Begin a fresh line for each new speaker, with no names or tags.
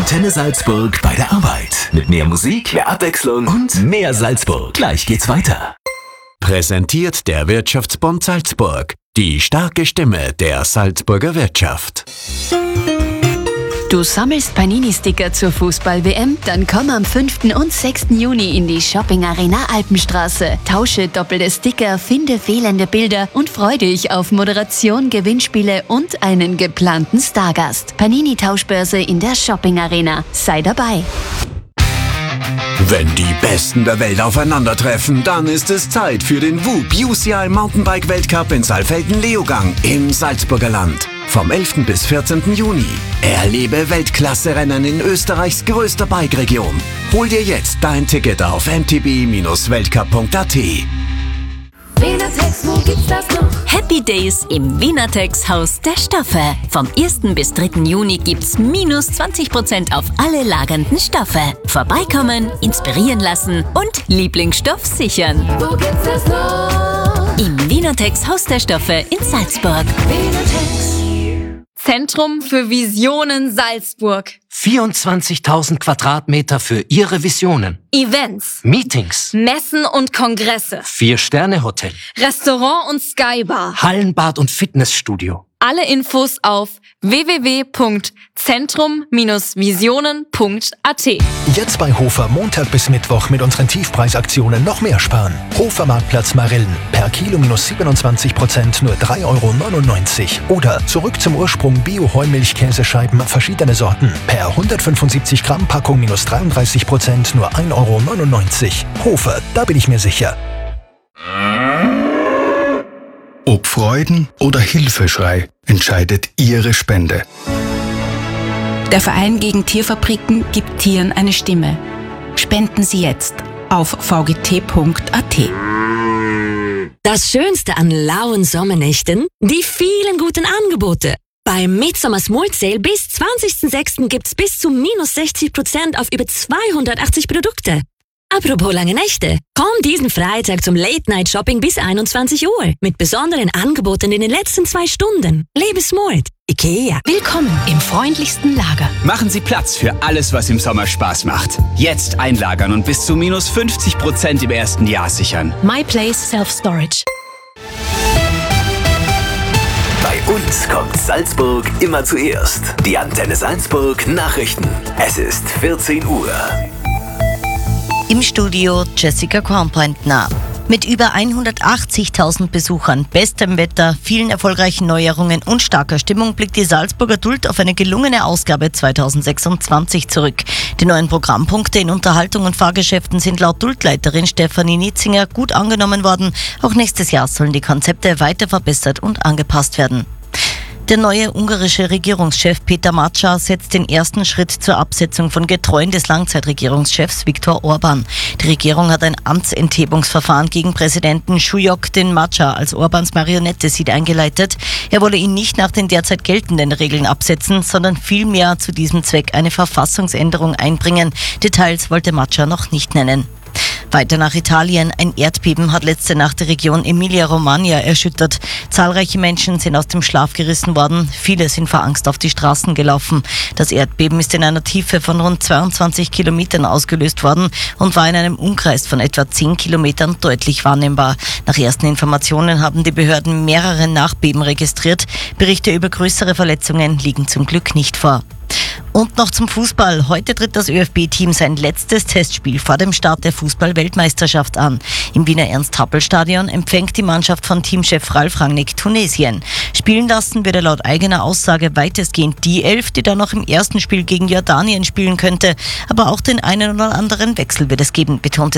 Antenne Salzburg bei der Arbeit. Mit mehr Musik, mehr Abwechslung und mehr Salzburg. Gleich geht's weiter.
Präsentiert der Wirtschaftsbund Salzburg. Die starke Stimme der Salzburger Wirtschaft.
Du sammelst Panini-Sticker zur Fußball-WM? Dann komm am 5. und 6. Juni in die Shopping-Arena Alpenstraße. Tausche doppelte Sticker, finde fehlende Bilder und freu dich auf Moderation, Gewinnspiele und einen geplanten Stargast. Panini-Tauschbörse in der Shopping-Arena. Sei dabei.
Wenn die Besten der Welt aufeinandertreffen, dann ist es Zeit für den WUB UCI Mountainbike Weltcup in Saalfelden-Leogang im Salzburger Land. Vom 11. bis 14. Juni. Erlebe Weltklasse-Rennen in Österreichs größter Bike-Region. Hol dir jetzt dein Ticket auf mtb-weltcup.at.
Wienertex, wo gibt's das noch?
Happy Days im Wienertex Haus der Stoffe. Vom 1. bis 3. Juni gibt's minus 20% auf alle lagernden Stoffe. Vorbeikommen, inspirieren lassen und Lieblingsstoff sichern.
Wo gibt's das noch?
Im Wienertex Haus der Stoffe in Salzburg.
Wienertex.
Zentrum für Visionen Salzburg.
24.000 Quadratmeter für Ihre Visionen.
Events,
Meetings,
Messen und Kongresse,
4-Sterne-Hotel,
Restaurant und Skybar.
Hallenbad und Fitnessstudio.
Alle Infos auf www.zentrum-visionen.at.
Jetzt bei Hofer Montag bis Mittwoch mit unseren Tiefpreisaktionen noch mehr sparen. Hofer Marktplatz Marillen. Per Kilo minus 27%, nur 3,99 €. Oder zurück zum Ursprung Bio-Heumilch-Käsescheiben, verschiedene Sorten. Per 175 Gramm Packung minus 33%, nur 1,99 €. Hofer, da bin ich mir sicher.
Ob Freuden oder Hilfeschrei entscheidet Ihre Spende.
Der Verein gegen Tierfabriken gibt Tieren eine Stimme. Spenden Sie jetzt auf vgt.at.
Das Schönste an lauen Sommernächten? Die vielen guten Angebote. Beim Midsummer Small Sale bis 20.06. gibt's bis zu minus 60% auf über 280 Produkte. Apropos lange Nächte. Komm diesen Freitag zum Late-Night-Shopping bis 21 Uhr mit besonderen Angeboten in den letzten 2 Stunden. Lebe smart. IKEA.
Willkommen im freundlichsten Lager.
Machen Sie Platz für alles, was im Sommer Spaß macht. Jetzt einlagern und bis zu minus 50% im ersten Jahr sichern.
My Place Self-Storage.
Bei uns kommt Salzburg immer zuerst. Die Antenne Salzburg Nachrichten. Es ist 14 Uhr.
Im Studio Jessica Kornpointner. Mit über 180.000 Besuchern, bestem Wetter, vielen erfolgreichen Neuerungen und starker Stimmung blickt die Salzburger Duld auf eine gelungene Ausgabe 2026 zurück. Die neuen Programmpunkte in Unterhaltung und Fahrgeschäften sind laut Duldleiterin Stefanie Nietzinger gut angenommen worden. Auch nächstes Jahr sollen die Konzepte weiter verbessert und angepasst werden. Der neue ungarische Regierungschef Peter Macsa setzt den ersten Schritt zur Absetzung von Getreuen des Langzeitregierungschefs Viktor Orban. Die Regierung hat ein Amtsenthebungsverfahren gegen Präsidenten Schujok, den Macsa als Orbans Marionette sieht, eingeleitet. Er wolle ihn nicht nach den derzeit geltenden Regeln absetzen, sondern vielmehr zu diesem Zweck eine Verfassungsänderung einbringen. Details wollte Macsa noch nicht nennen. Weiter nach Italien. Ein Erdbeben hat letzte Nacht die Region Emilia-Romagna erschüttert. Zahlreiche Menschen sind aus dem Schlaf gerissen worden. Viele sind vor Angst auf die Straßen gelaufen. Das Erdbeben ist in einer Tiefe von rund 22 Kilometern ausgelöst worden und war in einem Umkreis von etwa 10 Kilometern deutlich wahrnehmbar. Nach ersten Informationen haben die Behörden mehrere Nachbeben registriert. Berichte über größere Verletzungen liegen zum Glück nicht vor. Und noch zum Fußball. Heute tritt das ÖFB-Team sein letztes Testspiel vor dem Start der Fußball-Weltmeisterschaft an. Im Wiener Ernst-Happel-Stadion empfängt die Mannschaft von Teamchef Ralf Rangnick Tunesien. Spielen lassen wird er laut eigener Aussage weitestgehend die 11, die dann noch im ersten Spiel gegen Jordanien spielen könnte. Aber auch den einen oder anderen Wechsel wird es geben, betonte